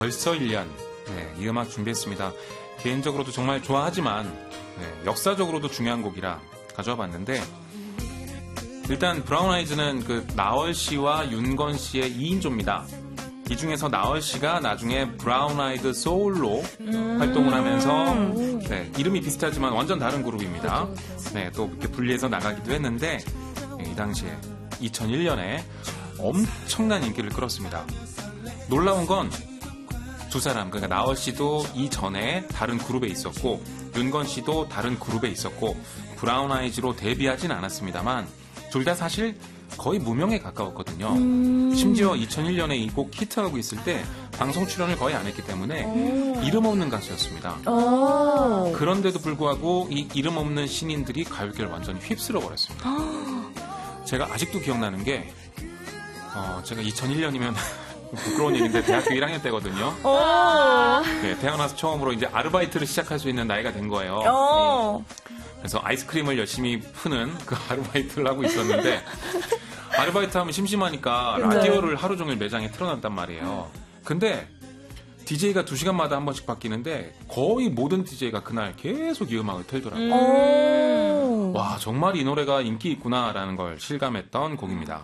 벌써 1년. 네, 이 음악 준비했습니다. 개인적으로도 정말 좋아하지만 역사적으로도 중요한 곡이라 가져와 봤는데 일단 브라운 아이즈는 그 나얼 씨와 윤건 씨의 2인조입니다. 이 중에서 나얼 씨가 나중에 브라운 아이드 소울로 활동을 하면서 이름이 비슷하지만 완전 다른 그룹입니다. 네, 또 이렇게 분리해서 나가기도 했는데 이 당시에 2001년에 엄청난 인기를 끌었습니다. 놀라운 건 두 사람, 그러니까 나얼 씨도 이전에 다른 그룹에 있었고 윤건 씨도 다른 그룹에 있었고 브라운 아이즈로 데뷔하진 않았습니다만 둘 다 사실 거의 무명에 가까웠거든요. 심지어 2001년에 이 곡 히트하고 있을 때 방송 출연을 거의 안 했기 때문에 이름 없는 가수였습니다. 그런데도 불구하고 이 이름 없는 신인들이 가요계를 완전히 휩쓸어 버렸습니다. 제가 아직도 기억나는 게 제가 2001년이면 부끄러운 얘기인데 대학교 1학년 때거든요. 네, 태어나서 처음으로 이제 아르바이트를 시작할 수 있는 나이가 된 거예요. 그래서 아이스크림을 열심히 푸는 그 아르바이트를 하고 있었는데 아르바이트 하면 심심하니까 라디오를 하루 종일 매장에 틀어놨단 말이에요. 근데 DJ가 2시간마다 한 번씩 바뀌는데 거의 모든 DJ가 그날 계속 이 음악을 틀더라고요. 와, 정말 이 노래가 인기 있구나라는 걸 실감했던 곡입니다.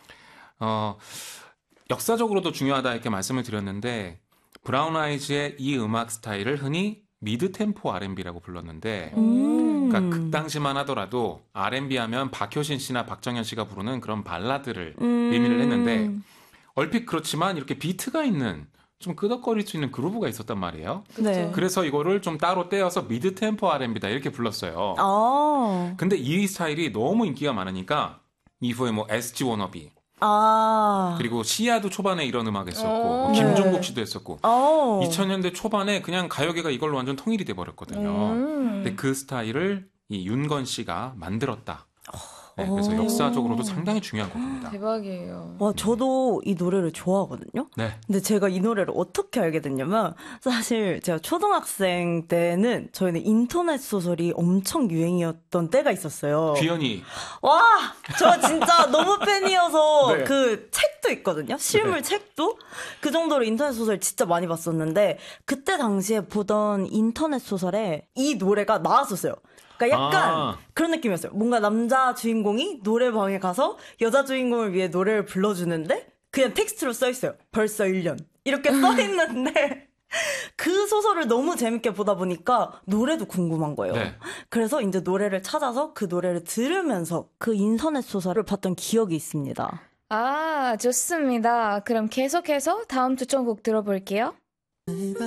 역사적으로도 중요하다 이렇게 말씀을 드렸는데 브라운 아이즈의 이 음악 스타일을 흔히 미드 템포 R&B라고 불렀는데 그러니까 그 당시만 하더라도 R&B 하면 박효신 씨나 박정현 씨가 부르는 그런 발라드를 의미를 했는데 얼핏 그렇지만 이렇게 비트가 있는 좀 끄덕거릴 수 있는 그루브가 있었단 말이에요. 네. 그래서 이거를 좀 따로 떼어서 미드 템포 R&B다 이렇게 불렀어요. 근데 이 스타일이 너무 인기가 많으니까 이후에 뭐 SG 워너비 그리고 시아도 초반에 이런 음악 했었고 김종국 씨도 했었고 2000년대 초반에 그냥 가요계가 이걸로 완전 통일이 돼버렸거든요. 근데 그 스타일을 이 윤건 씨가 만들었다. 네, 그래서 역사적으로도 상당히 중요한 곡입니다. 대박이에요. 와, 저도 이 노래를 좋아하거든요. 네. 근데 제가 이 노래를 어떻게 알게 됐냐면 사실 제가 초등학생 때는 저희는 인터넷 소설이 엄청 유행이었던 때가 있었어요. 귀연이. 와, 저 진짜 너무 팬이어서 네. 그 책도 있거든요. 실물 책도 그 정도로 인터넷 소설 진짜 많이 봤었는데 그때 당시에 보던 인터넷 소설에 이 노래가 나왔었어요. 그러니까 약간 그런 느낌이었어요. 뭔가 남자 주인공이 노래방에 가서 여자 주인공을 위해 노래를 불러주는데 그냥 텍스트로 써있어요. 벌써 1년. 이렇게 써있는데 그 소설을 너무 재밌게 보다 보니까 노래도 궁금한 거예요. 네. 그래서 이제 노래를 찾아서 그 노래를 들으면서 그 인터넷 소설을 봤던 기억이 있습니다. 아, 좋습니다. 그럼 계속해서 다음 추천곡 들어볼게요. 내가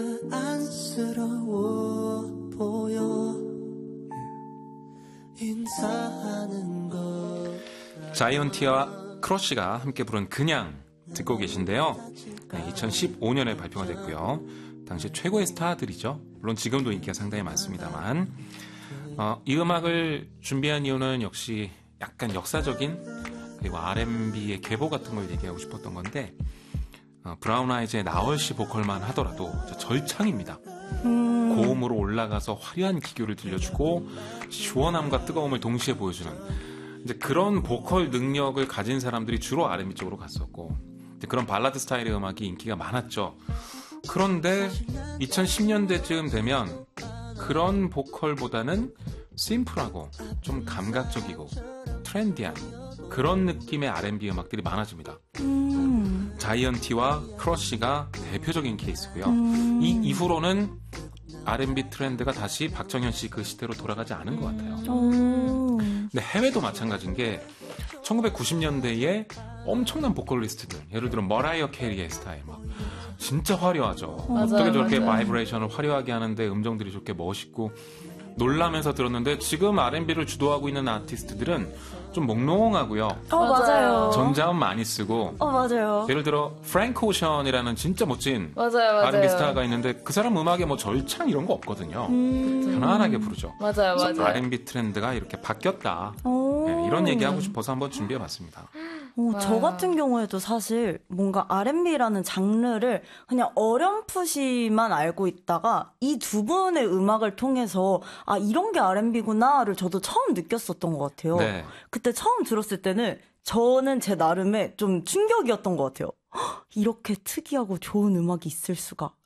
안쓰러워 보여 인사하는 것 자이언티와 크러쉬가 함께 부른 그냥 듣고 계신데요. 2015년에 발표가 됐고요. 당시 최고의 스타들이죠. 물론 지금도 인기가 상당히 많습니다만 이 음악을 준비한 이유는 역시 약간 역사적인 그리고 R&B의 계보 같은 걸 얘기하고 싶었던 건데 브라운 아이즈의 나얼 씨 보컬만 하더라도 절창입니다. 고음으로 올라가서 화려한 기교를 들려주고 시원함과 뜨거움을 동시에 보여주는 이제 그런 보컬 능력을 가진 사람들이 주로 R&B 쪽으로 갔었고 그런 발라드 스타일의 음악이 인기가 많았죠. 그런데 2010년대쯤 되면 그런 보컬보다는 심플하고 좀 감각적이고 트렌디한 그런 느낌의 R&B 음악들이 많아집니다. 자이언티와 크러쉬가 대표적인 케이스고요. 이 이후로는 R&B 트렌드가 다시 박정현 씨 그 시대로 돌아가지 않은 것 같아요. 근데 해외도 마찬가지인 게 1990년대에 엄청난 보컬리스트들, 예를 들어 머라이어 캐리의 스타일 막 진짜 화려하죠. 어떻게 저렇게 바이브레이션을 화려하게 하는데 음정들이 저렇게 멋있고 놀라면서 들었는데 지금 R&B를 주도하고 있는 아티스트들은 좀 몽롱하고요. 맞아요. 전자음 많이 쓰고 맞아요. 예를 들어 프랭크 오션이라는 진짜 멋진 맞아요. R&B 스타가 있는데 그 사람 음악에 뭐 절창 이런 거 없거든요. 편안하게 부르죠. 맞아요. R&B 트렌드가 이렇게 바뀌었다. 네, 이런 얘기하고 싶어서 한번 준비해봤습니다. 저 같은 경우에도 사실 뭔가 R&B라는 장르를 그냥 어렴풋이만 알고 있다가 이 두 분의 음악을 통해서 아 이런 게 R&B구나를 저도 처음 느꼈었던 것 같아요. 네. 그때 처음 들었을 때는 저는 제 나름의 좀 충격이었던 것 같아요. 이렇게 특이하고 좋은 음악이 있을 수가